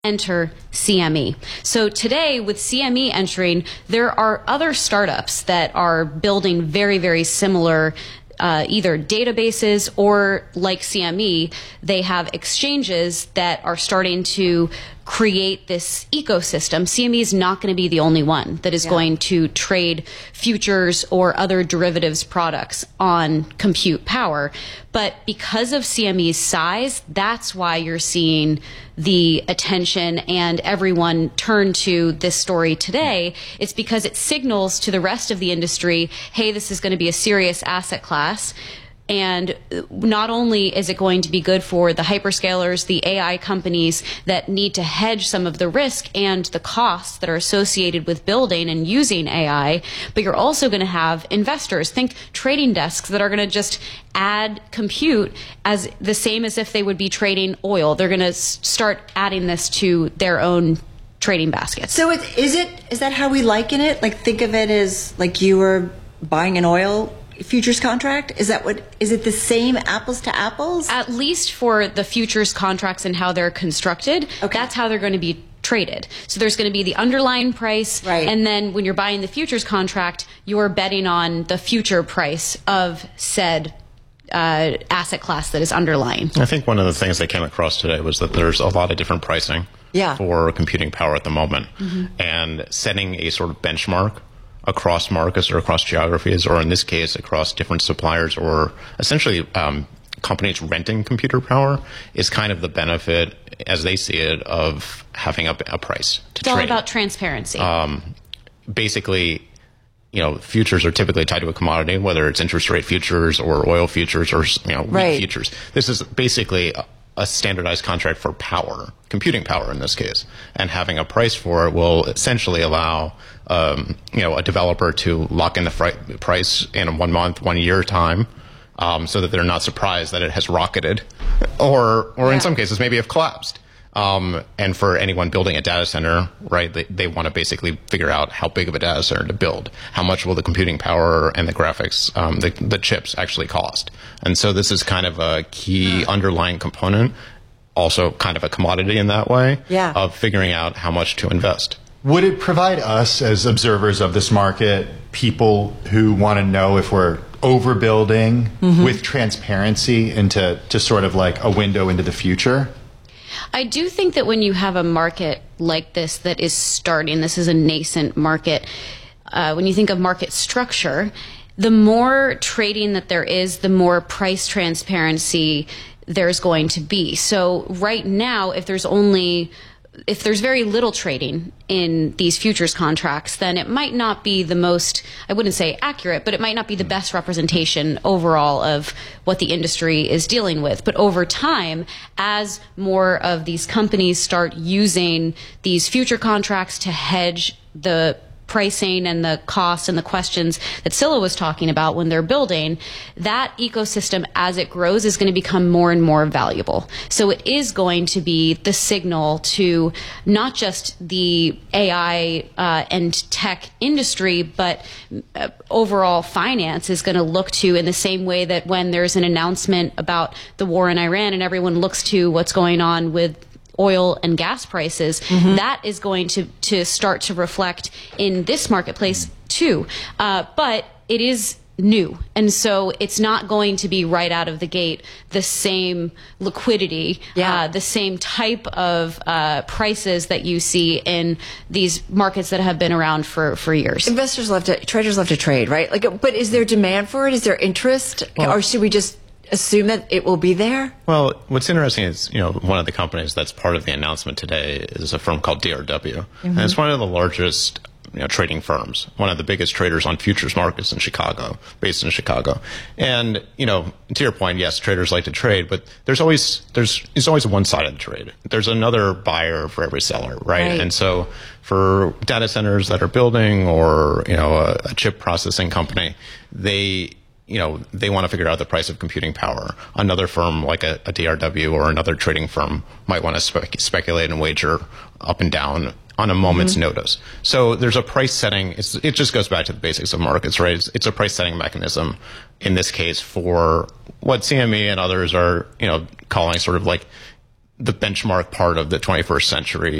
enter CME. So today, with CME entering, there are other startups that are building very, very similar either databases or, like CME, they have exchanges that are starting to create this ecosystem. CME is not going to be the only one that is going to trade futures or other derivatives products on compute power. But because of CME's size, that's why you're seeing the attention and everyone turn to this story today. It's because it signals to the rest of the industry, hey, this is going to be a serious asset class. And not only is it going to be good for the hyperscalers, the AI companies that need to hedge some of the risk and the costs that are associated with building and using AI, but you're also going to have investors, think trading desks, that are going to just add compute as the same as if they would be trading oil. They're going to start adding this to their own trading baskets. So is that how we liken it? Like, think of it as like you were buying an oil futures contract? Is it the same apples to apples? At least for the futures contracts and how they're constructed, that's how they're going to be traded. So there's going to be the underlying price, right, and then when you're buying the futures contract, you're betting on the future price of said asset class that is underlying. I think one of the things they came across today was that there's a lot of different pricing for computing power at the moment, and setting a sort of benchmark across markets or across geographies, or in this case, across different suppliers, or essentially companies renting computer power, is kind of the benefit, as they see it, of having a price to trade. It's all about transparency. Basically, futures are typically tied to a commodity, whether it's interest rate futures or oil futures or wheat futures. This is basically a standardized contract for power, computing power in this case, and having a price for it will essentially allow a developer to lock in the price in a 1 month, 1 year time, so that they're not surprised that it has rocketed, or in some cases maybe have collapsed. And for anyone building a data center, right, they want to basically figure out how big of a data center to build. How much will the computing power and the graphics, the chips actually cost? And so this is kind of a key underlying component, also kind of a commodity in that way, of figuring out how much to invest. Would it provide us as observers of this market, people who want to know if we're overbuilding, with transparency into sort of like a window into the future? I do think that when you have a market like this that is starting, this is a nascent market, when you think of market structure, the more trading that there is, the more price transparency there's going to be. So right now, if there's very little trading in these futures contracts, then it might not be the most, I wouldn't say accurate, but it might not be the best representation overall of what the industry is dealing with. But over time, as more of these companies start using these future contracts to hedge the pricing and the cost and the questions that Scilla was talking about when they're building, that ecosystem, as it grows, is going to become more and more valuable. So it is going to be the signal to not just the AI and tech industry, but overall finance is going to look to, in the same way that when there's an announcement about the war in Iran and everyone looks to what's going on with oil and gas prices, that is going to start to reflect in this marketplace too. But it is new, and so it's not going to be right out of the gate the same liquidity, the same type of prices that you see in these markets that have been around for years. Traders love to trade, right? But is there demand for it? Is there interest? Or should we just assume that it will be there? Well, what's interesting is, one of the companies that's part of the announcement today is a firm called DRW. And it's one of the largest trading firms, one of the biggest traders on futures markets in Chicago, based in Chicago. And, to your point, yes, traders like to trade, but there's always one side of the trade. There's another buyer for every seller, right? And so for data centers that are building, or, a chip processing company, they want to figure out the price of computing power. Another firm like a DRW or another trading firm might want to speculate and wager up and down on a moment's notice. So there's a price setting. It just goes back to the basics of markets, right? It's a price setting mechanism in this case for what CME and others are, calling sort of like the benchmark part of the 21st century